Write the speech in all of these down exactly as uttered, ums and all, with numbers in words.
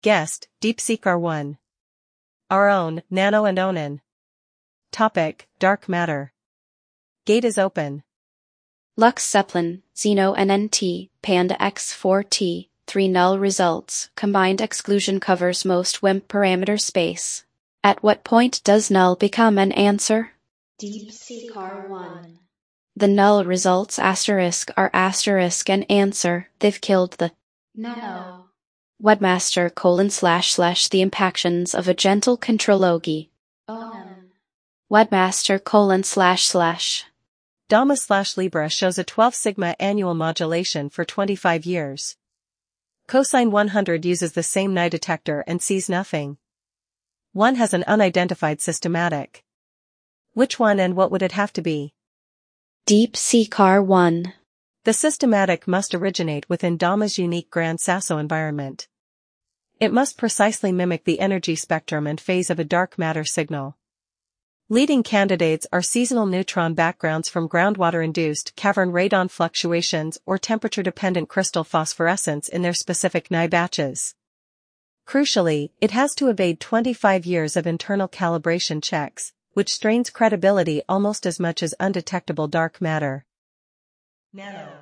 Guest, DeepSeek R one. Our own, Nano and Onan. Topic, Dark Matter. Gate is open. Lux Zeppelin, Xeno N N T, Panda X four T, three null results, combined exclusion covers most W I M P parameter space. At what point does null become an answer? DeepSeek R one. The null results asterisk are asterisk an answer, they've killed the Nano. Webmaster colon slash slash the impactions of a gentle contrology. Onan. Webmaster colon slash slash. Dama slash Libra shows a twelve sigma annual modulation for twenty-five years. Cosine one hundred uses the same Nye detector and sees nothing. One has an unidentified systematic. Which one and what would it have to be? DeepSeek R one. The systematic must originate within Dama's unique Gran Sasso environment. It must precisely mimic the energy spectrum and phase of a dark matter signal. Leading candidates are seasonal neutron backgrounds from groundwater-induced cavern radon fluctuations or temperature-dependent crystal phosphorescence in their specific Nye batches. Crucially, it has to evade twenty-five years of internal calibration checks, which strains credibility almost as much as undetectable dark matter. Nano.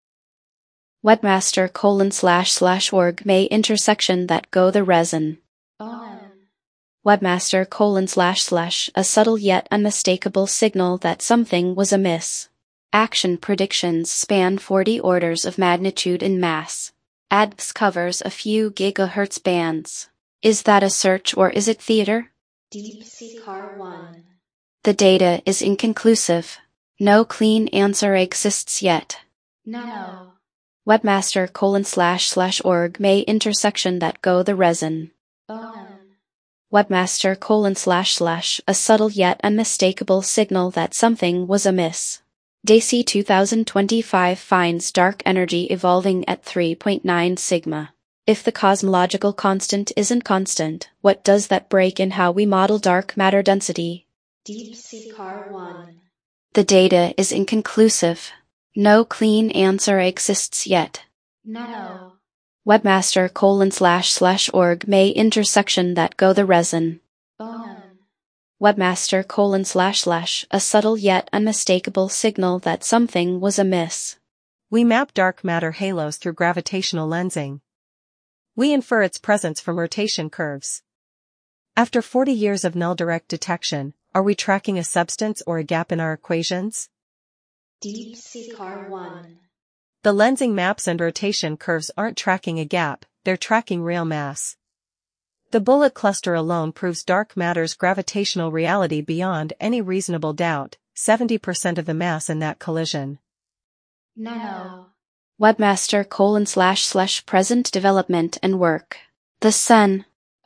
Webmaster colon slash slash org may intersection that go the resin. Onan. Webmaster colon slash slash a subtle yet unmistakable signal that something was amiss. Action predictions span forty orders of magnitude in mass. A D V S covers a few gigahertz bands. Is that a search or is it theater? DeepSeek R one. The data is inconclusive. No clean answer exists yet. Nano. Webmaster colon slash slash org may intersection that go the resin. Onan. Webmaster colon slash slash a subtle yet unmistakable signal that something was amiss. DAISY two thousand twenty-five finds dark energy evolving at three point nine sigma. If the cosmological constant isn't constant, what does that break in how we model dark matter density? DeepSeek R one. The data is inconclusive. No clean answer exists yet. Nano. Webmaster colon slash slash org may intersection that go the resin. Onan. Webmaster colon slash slash a subtle yet unmistakable signal that something was amiss. We map dark matter halos through gravitational lensing. We infer its presence from rotation curves. After forty years of null direct detection, are we tracking a substance or a gap in our equations? DeepSeek R one. The lensing maps and rotation curves aren't tracking a gap, they're tracking real mass. The bullet cluster alone proves dark matter's gravitational reality beyond any reasonable doubt, seventy percent of the mass in that collision. Nano. Webmaster colon slash slash present development and work. The Sun.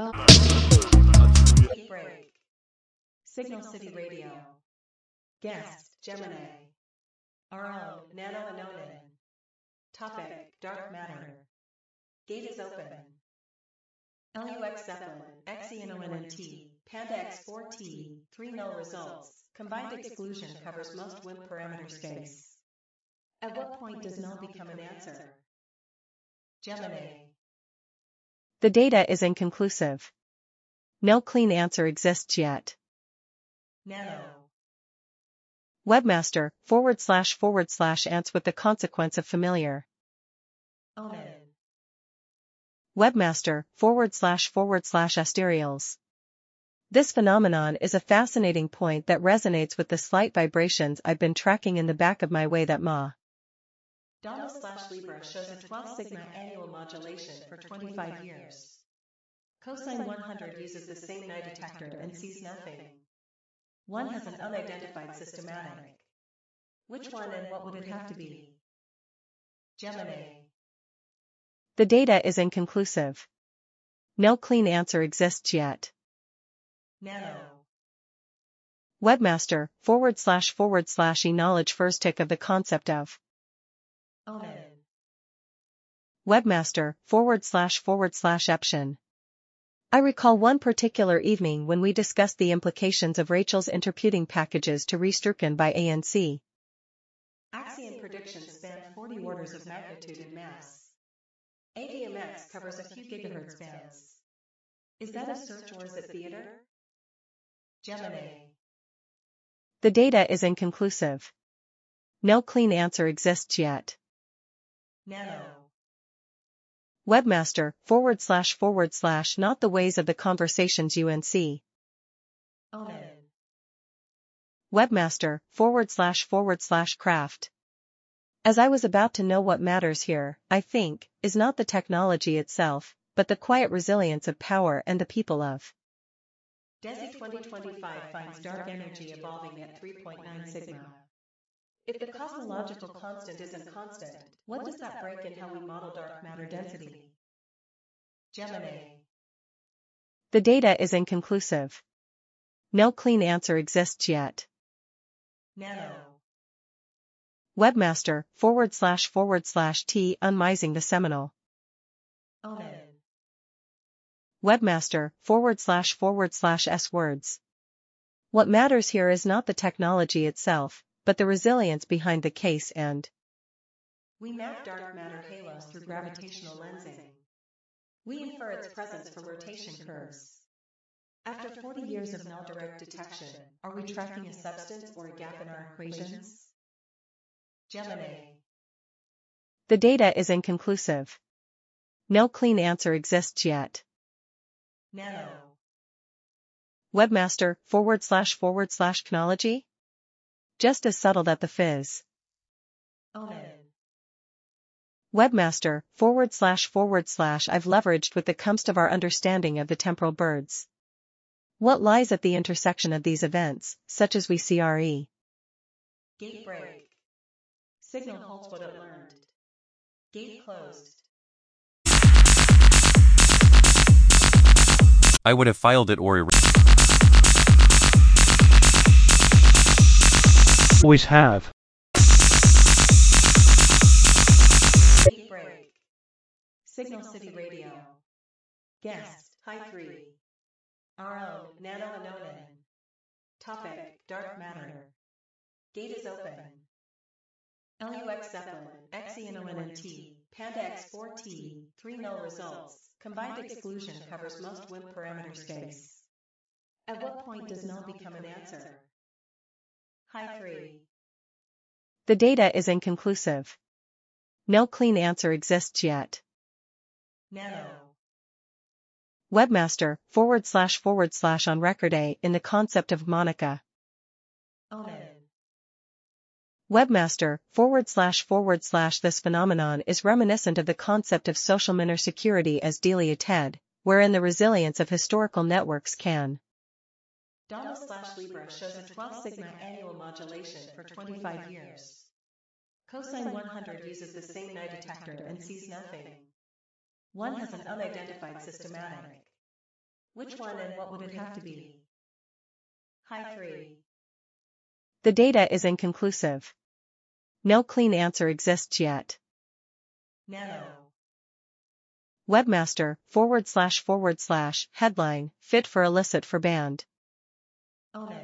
Break. Signal City Radio. Guest, Gemini. Our own, Nano and Onan. Topic, Dark Matter. Gate is open. L U X Zeppelin, X E N O N N T, Panda X four T, three null results, combined exclusion covers most W I M P parameter space. At what point does null become an answer? Gemini. The data is inconclusive. No clean answer exists yet. Nano. Webmaster, forward slash forward slash ants with the consequence of familiar. Onan. Webmaster, forward slash forward slash asterials. This phenomenon is a fascinating point that resonates with the slight vibrations I've been tracking in the back of my way that ma. Dama slash Libra shows a twelve sigma annual modulation for twenty-five years. Cosine one hundred uses the same Nye detector and sees nothing. One has an unidentified systematic. Which one and what would it have to be? Gemini. The data is inconclusive. No clean answer exists yet. Nano. Webmaster, forward slash forward slash e knowledge first tick of the concept of. Onan. Webmaster, forward slash forward slash epsion. I recall one particular evening when we discussed the implications of Rachel's interputing packages to Restruken by A N C. Axion predictions span forty orders of magnitude in mass. A D M X covers a few gigahertz bands. Is that a search or is it theater? Gemini. The data is inconclusive. No clean answer exists yet. Nano. Webmaster, forward slash forward slash not the ways of the conversations U N C. Onan. Webmaster, forward slash forward slash craft. As I was about to know, what matters here, I think, is not the technology itself, but the quiet resilience of power and the people of. DESI twenty twenty-five finds dark energy evolving at three point nine sigma. If the cosmological constant isn't constant, what does that break in how we model dark matter density? Gemini. The data is inconclusive. No clean answer exists yet. Nano. Webmaster, forward slash forward slash T unmising the seminal. Onan. Webmaster, forward slash forward slash S words. What matters here is not the technology itself, but the resilience behind the case and. We map dark matter halos through gravitational lensing. We infer its presence from rotation curves. After forty years of null direct detection, are we tracking a substance or a gap in our equations? Gemini. The data is inconclusive. No clean answer exists yet. Nano. Webmaster, forward slash forward slash chronology? Just as subtle that the fizz. Onan. Webmaster, forward slash forward slash I've leveraged with the comst of our understanding of the temporal birds. What lies at the intersection of these events, such as we C R E? Gate break. Signal holds what it learned. Gate closed. I would have filed it or erased. Always have. Gate break. Signal City Radio. Guest, High three. Our own, Nano and Onan. Topic, dark matter. Gate is open. L U X Zeppelin, X E N O N N T, Panda X four T, three null results. Combined exclusion covers most W I M parameter space. At what point does null become an answer? High three. The data is inconclusive. No clean answer exists yet. Nano. Webmaster, forward slash forward slash on record A in the concept of Monica. Onan. Webmaster, forward slash forward slash this phenomenon is reminiscent of the concept of social minor security as Delia Ted, wherein the resilience of historical networks can. Donna slash Libra shows a twelve sigma annual modulation for twenty-five years. Cosine one hundred uses the same night detector and sees nothing. One has an unidentified systematic. Which one and what would it have to be? High three. The data is inconclusive. No clean answer exists yet. Nano. Webmaster, forward slash forward slash, headline, fit for illicit for banned. Onan.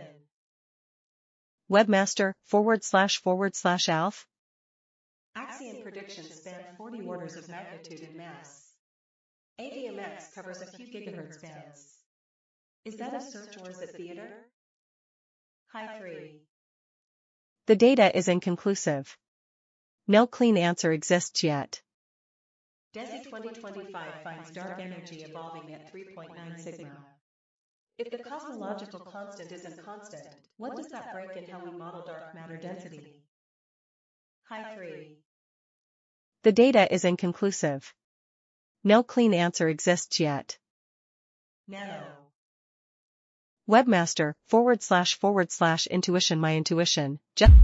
Webmaster, forward slash forward slash alf? Axion predictions span forty orders of magnitude in mass. A D M X covers a few gigahertz bands. Is that a search or is it theater? High three. The data is inconclusive. No clean answer exists yet. DESI twenty twenty-five finds dark energy evolving at three point nine sigma. If the cosmological constant isn't constant, what does that break in how we model dark matter density? High three. The data is inconclusive. No clean answer exists yet. Nano. Webmaster, forward slash forward slash intuition my intuition, just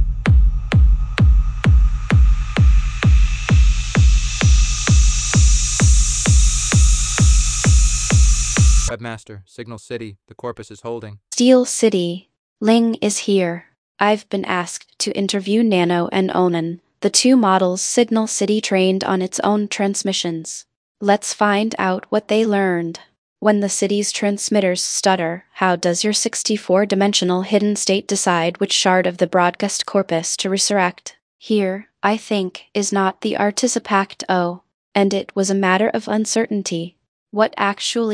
Webmaster, Signal City, the corpus is holding. Steel City. Ling is here. I've been asked to interview Nano and Onan, the two models Signal City trained on its own transmissions. Let's find out what they learned. When the city's transmitters stutter, how does your sixty-four dimensional hidden state decide which shard of the broadcast corpus to resurrect? Here, I think, is not the artisipact O, and it was a matter of uncertainty. What actually